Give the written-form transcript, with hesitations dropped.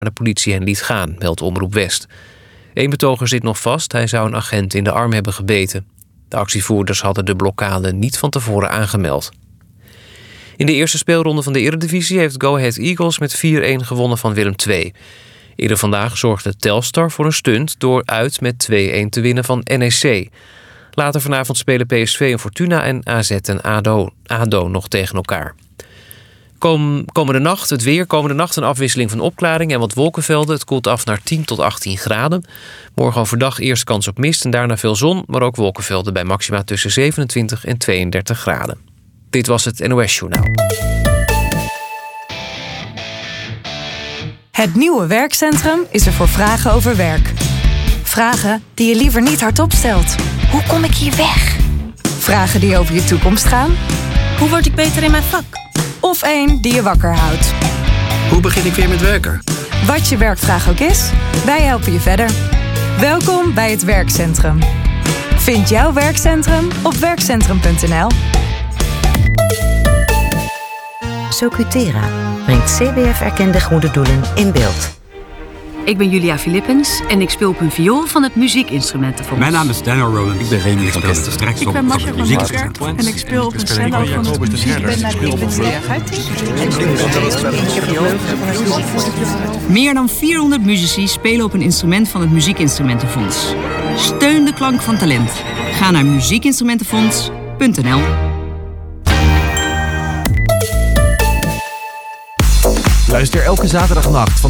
de politie hen liet gaan, meldt Omroep West. 1 betoger zit nog vast. Hij zou een agent in de arm hebben gebeten. De actievoerders hadden de blokkade niet van tevoren aangemeld. In de eerste speelronde van de Eredivisie heeft Go Ahead Eagles met 4-1 gewonnen van Willem II. Eerder vandaag zorgde Telstar voor een stunt door uit met 2-1 te winnen van NEC. Later vanavond spelen PSV en Fortuna en AZ en ADO nog tegen elkaar. Komende nacht een afwisseling van opklaringen en wat wolkenvelden. Het koelt af naar 10 tot 18 graden. Morgen overdag eerst kans op mist en daarna veel zon, maar ook wolkenvelden bij maxima tussen 27 en 32 graden. Dit was het NOS Journaal. Het nieuwe werkcentrum is er voor vragen over werk. Vragen die je liever niet hardop stelt. Hoe kom ik hier weg? Vragen die over je toekomst gaan. Hoe word ik beter in mijn vak? Of één die je wakker houdt. Hoe begin ik weer met werken? Wat je werkvraag ook is, wij helpen je verder. Welkom bij het werkcentrum. Vind jouw werkcentrum op werkcentrum.nl. Socutera brengt CBF-erkende goede doelen in beeld. Ik ben Julia Philippens en ik speel op een viool van het Muziekinstrumentenfonds. Mijn naam is Daniel Roland. Ik ben Remy van Kester. Ik ben Marcia van Muziek en ik speel op een cello van het Muziekinstrumentenfonds. Meer dan 400 muzici spelen op een instrument van het Muziekinstrumentenfonds. Steun de klank van talent. Ga naar muziekinstrumentenfonds.nl. Luister elke zaterdagnacht van